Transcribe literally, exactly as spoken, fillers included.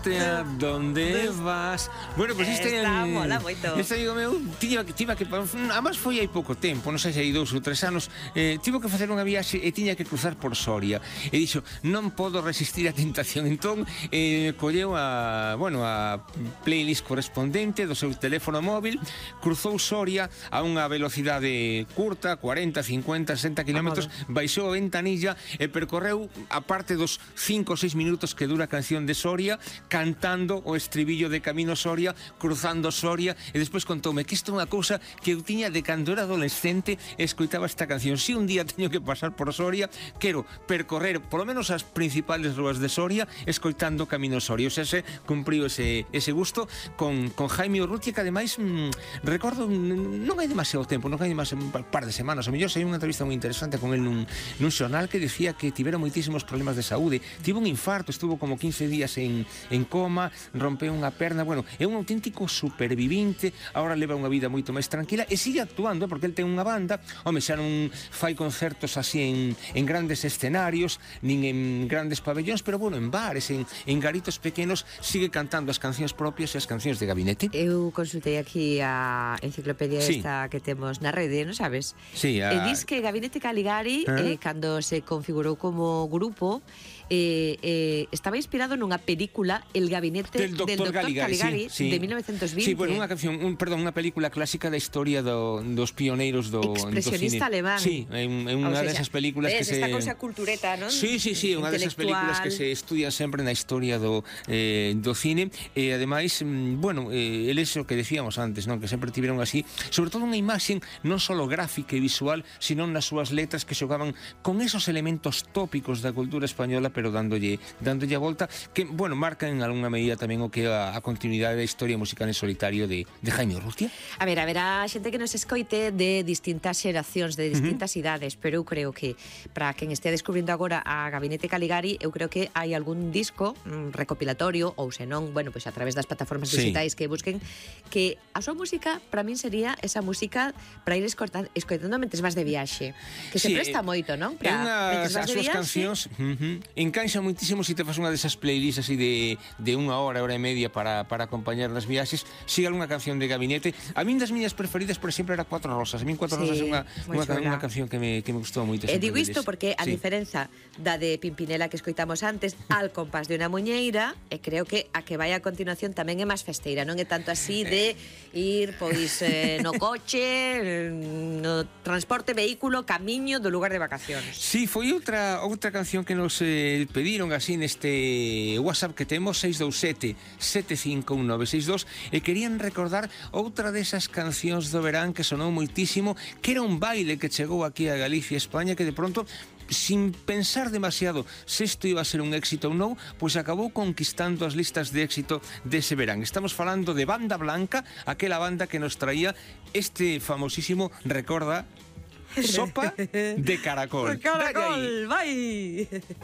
A donde vas? Bueno, pues este Está, mola moito. Este amigo meu tiña, tiña que además foi hai pouco tempo, non sei se hai dous ou tres anos, eh, tivo que facer unha viaxe e tiña que cruzar por Soria e dixo, non podo resistir a tentación, entón eh, colleu a, bueno, a playlist correspondente do seu teléfono móvil, cruzou Soria a unha velocidade curta, cuarenta, cincuenta, sesenta kilómetros, baixou a ventanilla e percorreu a parte dos cinco ou seis minutos que dura a canción de Soria, cantando o estribillo de Camino Soria, cruzando Soria, e despois contoume que isto é unha cousa que eu tiña de cando era adolescente e escoitaba esta canción. Si un día teño que pasar por Soria, quero percorrer polo menos as principales ruas de Soria escoitando Camino Soria. O sea, se cumpriu ese, ese gusto con, con Jaime Urrutia, que ademais mmm, recordo, non hai demasiado tempo, non hai demasiado, un par de semanas, o mellor, hai unha entrevista moi interesante con el nun, nun xornal que decía que tivera moitísimos problemas de saúde, tivo un infarto, estuvo como quince días en, en coma, rompeu unha perna, bueno, é un auténtico supervivinte, agora leva unha vida moito máis tranquila e sigue actuando, porque el ten unha banda, home, xa non fai concertos así en, en grandes escenarios, nin en grandes pabellóns, pero bueno, en bares, en, en garitos pequenos, sigue cantando as cancións propias e as cancións de gabinete. Eu consultei aquí a enciclopedia sí. esta que temos na rede, non sabes? Sí, a... E dis que Gabinete Caligari, ¿Ah? eh, cando se configurou como grupo, Eh, eh, estaba inspirado nunha película, El Gabinete del doctor, del doctor Caligari, Caligari sí, sí. de mil novecientos veinte. Sí, bueno, unha canción, un, perdón, unha película clásica da historia do, dos pioneiros do, expresionista do cine. alemán. Sí, é unha desas películas que se... esta cousa cultureta, non? Sí, sí, sí, unha desas películas que se estudian sempre na historia do, eh, do cine e ademais, bueno, eh, el eso que decíamos antes, non, que sempre tiveron así, sobre todo unha imaxen non só gráfica e visual, sino nas súas letras que xogaban con esos elementos tópicos da cultura española, pero dándolle, dándolle a volta, que, bueno, marcan en algunha medida tamén o que é a, a continuidade da historia musical en solitario de, de Jaime Urrutia. A ver, haberá xente que nos escoite de distintas xeracións, de distintas uh-huh. idades, pero eu creo que para quen estea descubrindo agora a Gabinete Caligari, eu creo que hai algún disco un recopilatorio, ou senón, bueno, pois pues a través das plataformas sí. digitais que busquen, que a súa música, para min sería esa música para ir escoitando mentres vas de viaxe, que sí, se presta moito, non? Para, unha, mentres vas de viaxe, cancións uh-huh. encaixa moitísimo se te fas unha desas playlists así de, de unha hora, hora e media para, para acompañar nas viaxes, siga algunha canción de Gabinete. A min das miñas preferidas, por exemplo, era Cuatro Rosas. A min Cuatro sí, Rosas é unha, unha, unha canción que me, que me gustou moito. E digo isto porque a sí. diferenza da de Pimpinela que escoitamos antes, Al compás de unha muñeira, e creo que a que vai a continuación tamén é máis festeira, non é tanto así de ir pois eh, no coche, no transporte, vehículo, camiño do lugar de vacacións. Sí, foi outra outra canción que nos eh, pediron así neste WhatsApp que temos, seis dous sete, sete cinco un nove seis dos, e querían recordar outra desas cancións do verán que sonou moitísimo, que era un baile que chegou aquí a Galicia e España, que de pronto, sin pensar demasiado se isto iba a ser un éxito ou non, pois acabou conquistando as listas de éxito dese verán. Estamos falando de Banda Blanca, aquela banda que nos traía este famosísimo, recorda, Sopa de Caracol. Caracol, vai!